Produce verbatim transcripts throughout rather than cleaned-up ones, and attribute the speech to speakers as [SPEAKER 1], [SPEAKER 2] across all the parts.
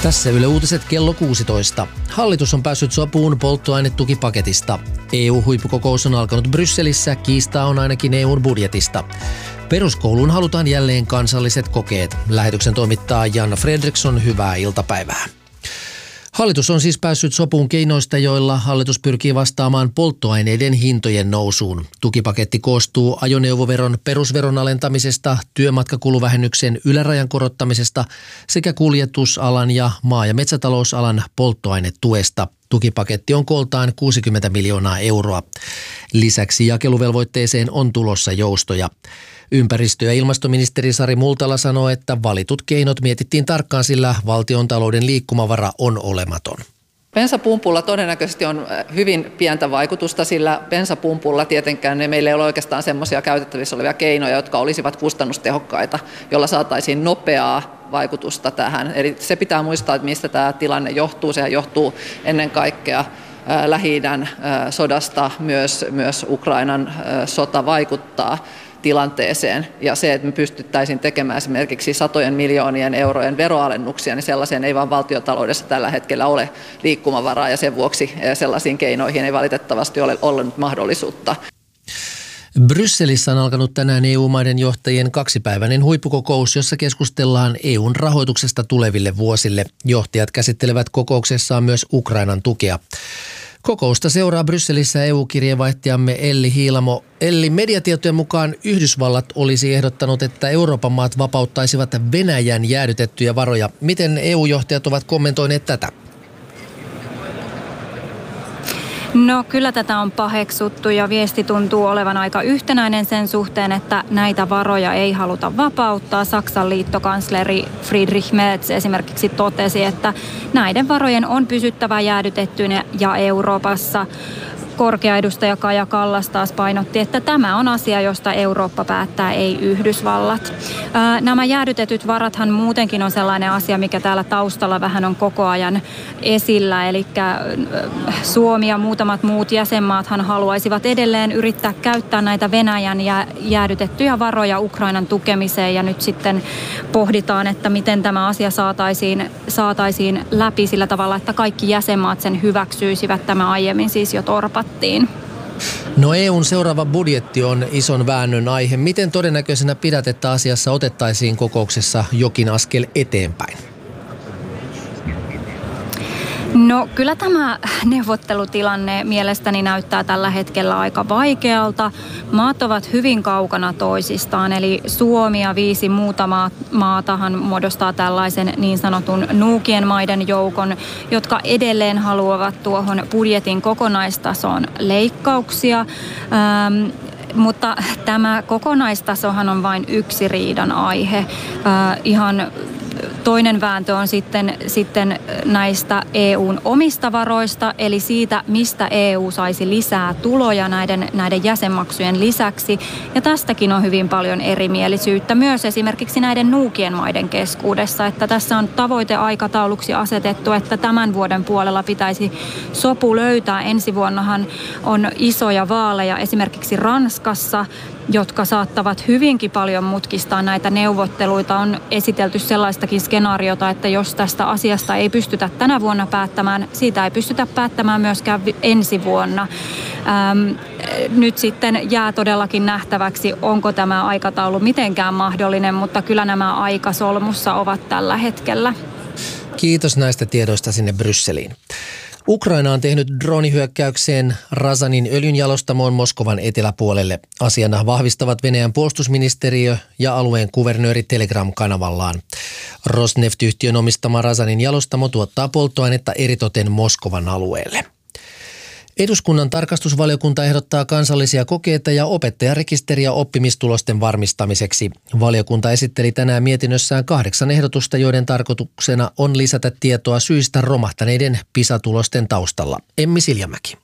[SPEAKER 1] Tässä Yle Uutiset kello kuusitoista. Hallitus on päässyt sopuun polttoainetukipaketista. E U-huippukokous on alkanut Brysselissä, kiistaa on ainakin E U:n budjetista. Peruskouluun halutaan jälleen kansalliset kokeet. Lähetyksen toimittaa Janna Fredriksson, hyvää iltapäivää. Hallitus on siis päässyt sopuun keinoista, joilla hallitus pyrkii vastaamaan polttoaineiden hintojen nousuun. Tukipaketti koostuu ajoneuvoveron perusveron alentamisesta, työmatkakuluvähennyksen ylärajan korottamisesta sekä kuljetusalan ja maa- ja metsätalousalan polttoainetuesta. Tukipaketti on kooltaan kuusikymmentä miljoonaa euroa. Lisäksi jakeluvelvoitteeseen on tulossa joustoja. Ympäristö- ja ilmastoministeri Sari Multala sanoi, että valitut keinot mietittiin tarkkaan, sillä valtiontalouden liikkumavara on olematon.
[SPEAKER 2] Bensapumpulla todennäköisesti on hyvin pientä vaikutusta, sillä bensapumpulla tietenkään ne meillä ei ole oikeastaan semmoisia käytettävissä olevia keinoja, jotka olisivat kustannustehokkaita, jolla saataisiin nopeaa vaikutusta tähän. Eli se pitää muistaa, että mistä tämä tilanne johtuu. Sehän johtuu ennen kaikkea Lähi-idän sodasta, myös, myös Ukrainan sota vaikuttaa tilanteeseen, ja se, että me pystyttäisiin tekemään esimerkiksi satojen miljoonien eurojen veroalennuksia, niin sellaiseen ei vaan valtiotaloudessa tällä hetkellä ole liikkumavaraa, ja sen vuoksi sellaisiin keinoihin ei valitettavasti ole ollut mahdollisuutta.
[SPEAKER 1] Brysselissä on alkanut tänään E U-maiden johtajien kaksipäiväinen huippukokous, jossa keskustellaan E U:n rahoituksesta tuleville vuosille. Johtajat käsittelevät kokouksessaan myös Ukrainan tukea. Kokousta seuraa Brysselissä E U-kirjeenvaihtajamme Elli Hiilamo. Elli, mediatietojen mukaan Yhdysvallat olisi ehdottanut, että Euroopan maat vapauttaisivat Venäjän jäädytettyjä varoja. Miten E U-johtajat ovat kommentoineet tätä?
[SPEAKER 3] No kyllä tätä on paheksuttu ja viesti tuntuu olevan aika yhtenäinen sen suhteen, että näitä varoja ei haluta vapauttaa. Saksan liittokansleri Friedrich Merz esimerkiksi totesi, että näiden varojen on pysyttävä jäädytettyinä ja Euroopassa. Korkea edustaja Kaja Kallas taas painotti, että tämä on asia, josta Eurooppa päättää, ei Yhdysvallat. Ää, nämä jäädytetyt varathan muutenkin on sellainen asia, mikä täällä taustalla vähän on koko ajan esillä. Eli Suomi ja muutamat muut jäsenmaathan haluaisivat edelleen yrittää käyttää näitä Venäjän jäädytettyjä varoja Ukrainan tukemiseen. Ja nyt sitten pohditaan, että miten tämä asia saataisiin, saataisiin läpi sillä tavalla, että kaikki jäsenmaat sen hyväksyisivät. Tämä aiemmin siis jo torpattiin.
[SPEAKER 1] No E U:n seuraava budjetti on ison väännön aihe. Miten todennäköisenä pidät, että asiassa otettaisiin kokouksessa jokin askel eteenpäin?
[SPEAKER 3] No kyllä tämä neuvottelutilanne mielestäni näyttää tällä hetkellä aika vaikealta. Maat ovat hyvin kaukana toisistaan, eli Suomi ja viisi muuta maatahan muodostaa tällaisen niin sanotun nuukien maiden joukon, jotka edelleen haluavat tuohon budjetin kokonaistasoon leikkauksia. Ähm, mutta tämä kokonaistasohan on vain yksi riidan aihe. Äh, ihan Toinen vääntö on sitten, sitten näistä E U:n omista varoista, eli siitä, mistä E U saisi lisää tuloja näiden, näiden jäsenmaksujen lisäksi. Ja tästäkin on hyvin paljon erimielisyyttä myös esimerkiksi näiden nuukien maiden keskuudessa, että tässä on tavoiteaikatauluksi asetettu, että tämän vuoden puolella pitäisi sopu löytää. Ensi vuonnahan on isoja vaaleja esimerkiksi Ranskassa, jotka saattavat hyvinkin paljon mutkistaa näitä neuvotteluita. On esitelty sellaistakin skenaariota, että jos tästä asiasta ei pystytä tänä vuonna päättämään, siitä ei pystytä päättämään myöskään ensi vuonna. Ähm, nyt sitten jää todellakin nähtäväksi, onko tämä aikataulu mitenkään mahdollinen, mutta kyllä nämä aikasolmussa ovat tällä hetkellä.
[SPEAKER 1] Kiitos näistä tiedoista sinne Brysseliin. Ukraina on tehnyt droonihyökkäykseen Razanin öljynjalostamoon Moskovan eteläpuolelle. Asiana vahvistavat Venäjän puolustusministeriö ja alueen kuvernööri Telegram-kanavallaan. Rosneft-yhtiön omistama Razanin jalostamo tuottaa polttoainetta eritoten Moskovan alueelle. Eduskunnan tarkastusvaliokunta ehdottaa kansallisia kokeita ja opettajarekisteriä oppimistulosten varmistamiseksi. Valiokunta esitteli tänään mietinnössään kahdeksan ehdotusta, joiden tarkoituksena on lisätä tietoa syistä romahtaneiden PISA-tulosten taustalla. Emmi Siljamäki.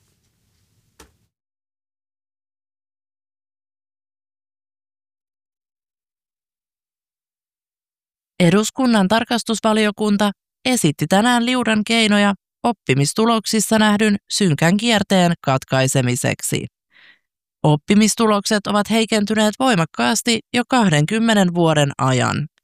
[SPEAKER 4] Eduskunnan tarkastusvaliokunta esitti tänään liudan keinoja oppimistuloksissa nähdyn synkän kierteen katkaisemiseksi. Oppimistulokset ovat heikentyneet voimakkaasti jo kahdenkymmenen vuoden ajan.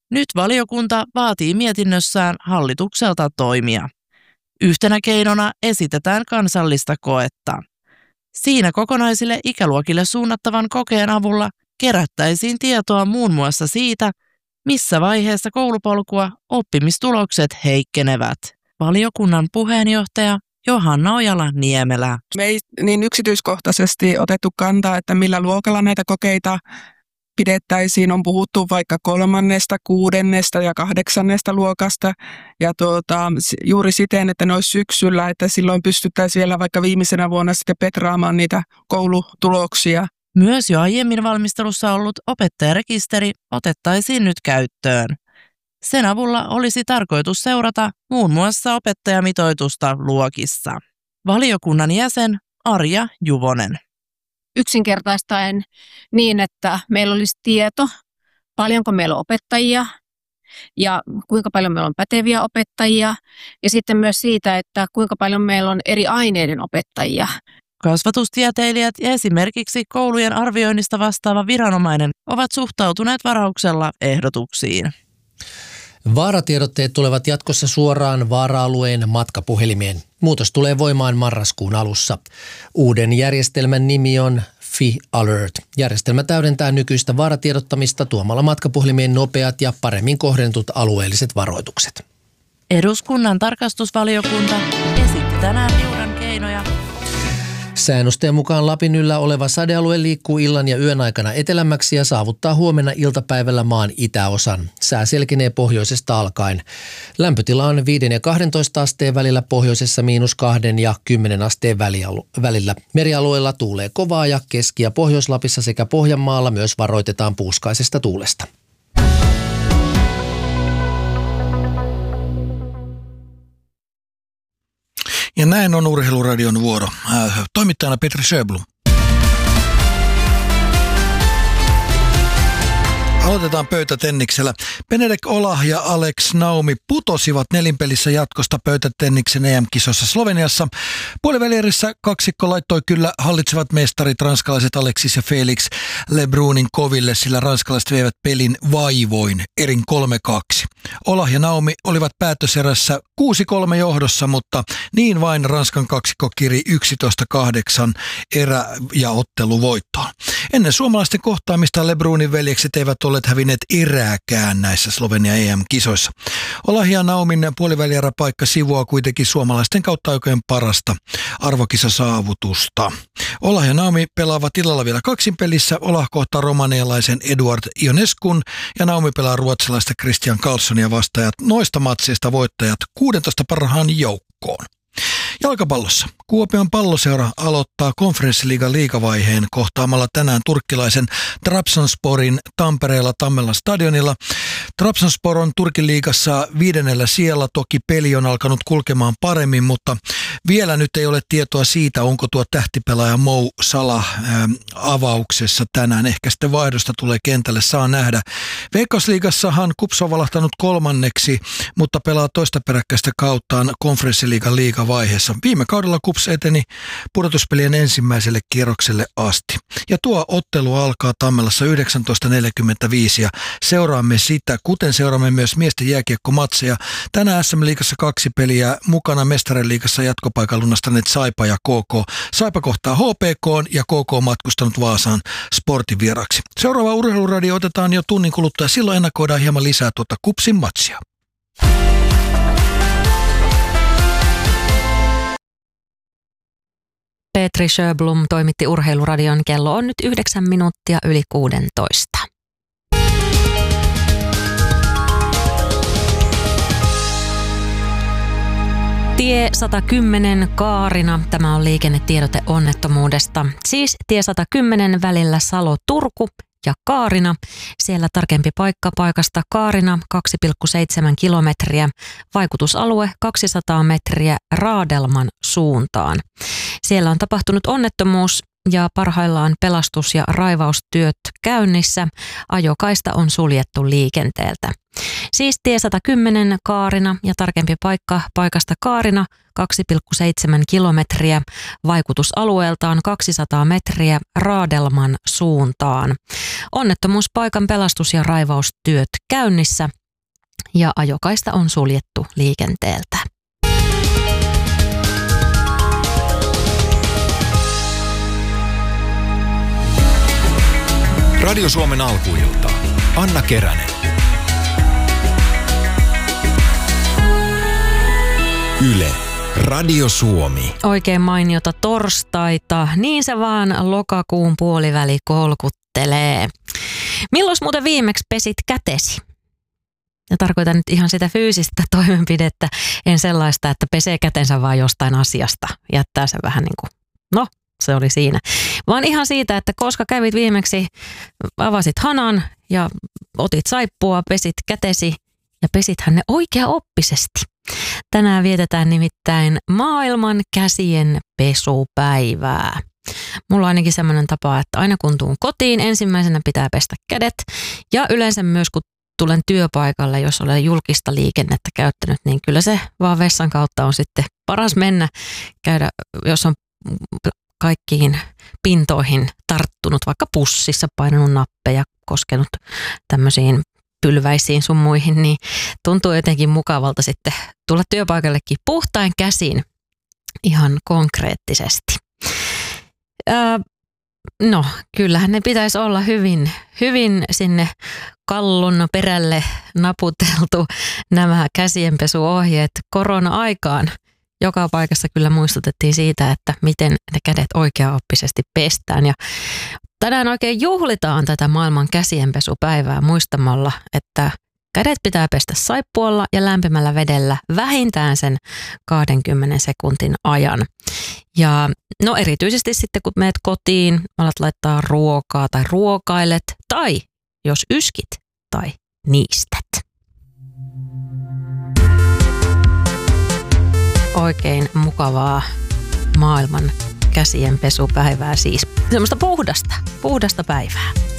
[SPEAKER 4] Nyt valiokunta vaatii mietinnössään hallitukselta toimia. Yhtenä keinona esitetään kansallista koetta. Siinä kokonaisille ikäluokille suunnattavan kokeen avulla kerättäisiin tietoa muun muassa siitä, missä vaiheessa koulupolkua oppimistulokset heikkenevät. Valiokunnan puheenjohtaja Johanna Ojala-Niemelä.
[SPEAKER 5] Me ei niin yksityiskohtaisesti otettu kantaa, että millä luokalla näitä kokeita pidettäisiin. On puhuttu vaikka kolmannesta, kuudennesta ja kahdeksannesta luokasta. Ja tuota, juuri siten, että ne olisi syksyllä, että silloin pystyttäisiin vielä vaikka viimeisenä vuonna sitten petraamaan niitä koulutuloksia.
[SPEAKER 4] Myös jo aiemmin valmistelussa ollut opettajarekisteri otettaisiin nyt käyttöön. Sen avulla olisi tarkoitus seurata muun muassa opettajamitoitusta luokissa. Valiokunnan jäsen Arja Juvonen.
[SPEAKER 6] Yksinkertaistaen niin, että meillä olisi tieto, paljonko meillä on opettajia ja kuinka paljon meillä on päteviä opettajia. Ja sitten myös siitä, että kuinka paljon meillä on eri aineiden opettajia.
[SPEAKER 4] Kasvatustieteilijät ja esimerkiksi koulujen arvioinnista vastaava viranomainen ovat suhtautuneet varauksella ehdotuksiin.
[SPEAKER 1] Vaaratiedotteet tulevat jatkossa suoraan vaara-alueen matkapuhelimeen. Muutos tulee voimaan marraskuun alussa. Uuden järjestelmän nimi on Fi Alert. Järjestelmä täydentää nykyistä vaaratiedottamista tuomalla matkapuhelimeen nopeat ja paremmin kohdentut alueelliset varoitukset.
[SPEAKER 4] Eduskunnan tarkastusvaliokunta esitti tänään liudan keinoja.
[SPEAKER 1] Säännösten mukaan Lapin yllä oleva sadealue liikkuu illan ja yön aikana etelämmäksi ja saavuttaa huomenna iltapäivällä maan itäosan. Sää selkenee pohjoisesta alkaen. Lämpötila on viiden ja kahdentoista asteen välillä, pohjoisessa miinus kahden ja kymmenen asteen välillä. Merialueella tuulee kovaa ja Keski- ja Pohjois-Lapissa sekä Pohjanmaalla myös varoitetaan puuskaisesta tuulesta.
[SPEAKER 7] Ja näin on Urheiluradion vuoro. Äh, toimittajana Petri Sjöblom. Aloitetaan pöytätenniksellä. Benedek Olah ja Alex Naumi putosivat nelinpelissä jatkosta pöytätenniksen E M-kisossa Sloveniassa. Puolivälierissä kaksikko laittoi kyllä hallitsevat mestarit ranskalaiset Alexis ja Felix Lebrunin koville, sillä ranskalaiset veivät pelin vaivoin erin kolme kaksi. Olah ja Naumi olivat päätöserässä kuusi kolme johdossa, mutta niin vain Ranskan kaksikko kiri yksitoista kahdeksan erä- ja otteluvoittoon. Ennen suomalaisten kohtaamista Lebrunin veljekset eivät olleet hävinneet erääkään näissä Slovenia E M-kisoissa. Olah ja Naumin puolivälieräpaikka sivuaa kuitenkin suomalaisten kautta aikojen parasta arvokisasaavutusta. Olah ja Naumi pelaavat illalla vielä kaksinpelissä. Olah kohtaa romanialaisen Eduard Ioneskun ja Naumi pelaa ruotsalaista Christian Karlssonia vastaajat. Noista matseista voittajat kuudentoista parhaan joukkoon. Jalkapallossa Kuopion Palloseura aloittaa konferenssiliigan liigavaiheen kohtaamalla tänään turkkilaisen Trabzonsporin Tampereella Tammelan stadionilla. Trabzonspor on Turkin liigassa viidennellä sijalla, toki peli on alkanut kulkemaan paremmin, mutta vielä nyt ei ole tietoa siitä, onko tuo tähtipelaaja Mo Salah ää, avauksessa tänään. Ehkä sitten vaihdosta tulee kentälle, saa nähdä. Veikkausliigassahan KuPS on valahtanut kolmanneksi, mutta pelaa toista peräkkäistä kauttaan konferenssiliigan liigavaiheessa. Viime kaudella KuPS eteni pudotuspelien ensimmäiselle kierrokselle asti. Ja tuo ottelu alkaa Tammelassa yhdeksäntoista neljäkymmentäviisi ja seuraamme sitä, kuten seuraamme myös miesten jääkiekkomatseja. Tänään S M-liigassa kaksi peliä, mukana Mestariliigassa jatkopaikan lunastaneet Saipa ja K K. Saipa kohtaa H P K:n ja K K matkustanut Vaasaan Sportin vieraksi. Seuraava Urheiluradio otetaan jo tunnin kuluttua ja silloin ennakoidaan hieman lisää tuota KuPSin matsia.
[SPEAKER 8] Petri Sjöblom toimitti Urheiluradion. Kello on nyt yhdeksän minuuttia yli kuudentoista. Tie sata kymmenen Kaarina. Tämä on liikennetiedote onnettomuudesta. Siis tie sata kymmenen välillä Salo-Turku ja Kaarina. Siellä tarkempi paikka paikasta Kaarina kaksi pilkku seitsemän kilometriä. Vaikutusalue kaksisataa metriä Raadelman suuntaan. Siellä on tapahtunut onnettomuus ja parhaillaan pelastus- ja raivaustyöt käynnissä. Ajokaista on suljettu liikenteeltä. Siis tie sata kymmenen Kaarina ja tarkempi paikka paikasta Kaarina kaksi pilkku seitsemän kilometriä, vaikutusalueeltaan kaksisataa metriä Raadelman suuntaan. Onnettomuuspaikan pelastus- ja raivaustyöt käynnissä. ja ajokaista on suljettu liikenteeltä.
[SPEAKER 9] Radio Suomen alkuilta. Anna Keränen. Yle. Radio Suomi.
[SPEAKER 8] Oikein mainiota torstaita. Niin se vaan lokakuun puoliväli kolkuttelee. Milloin muuten viimeksi pesit kätesi? Ja tarkoitan nyt ihan sitä fyysistä toimenpidettä, en sellaista, että pesee kätensä vaan jostain asiasta. Jättää se vähän niin kuin, no se oli siinä. Vaan ihan siitä, että koska kävit viimeksi, avasit hanan ja otit saippua, pesit kätesi ja pesithän ne oikeaoppisesti. Tänään vietetään nimittäin maailman käsien pesupäivää. Mulla on ainakin semmoinen tapa, että aina kun tuun kotiin, ensimmäisenä pitää pestä kädet. Ja yleensä myös kun tulen työpaikalle, jos olen julkista liikennettä käyttänyt, niin kyllä se vaan vessan kautta on sitten paras mennä käydä, jos on kaikkiin pintoihin tarttunut, vaikka pussissa painanut nappeja, koskenut tämmöisiin pylväisiin sun muihin, niin tuntuu jotenkin mukavalta sitten tulla työpaikallekin puhtain käsin ihan konkreettisesti. Öö, no, kyllähän ne pitäisi olla hyvin, hyvin sinne kallon perälle naputeltu nämä käsienpesuohjeet korona-aikaan. Joka paikassa kyllä muistutettiin siitä, että miten ne kädet oikeaoppisesti pestään. Ja tänään oikein juhlitaan tätä maailman käsienpesupäivää muistamalla, että kädet pitää pestä saippualla ja lämpimällä vedellä vähintään sen kaksikymmentä sekuntin ajan. Ja no erityisesti sitten kun meet kotiin, alat laittaa ruokaa tai ruokailet tai jos yskit tai niistät. Oikein mukavaa maailman käsienpesupäivää siis. Semmoista puhdasta, puhdasta päivää.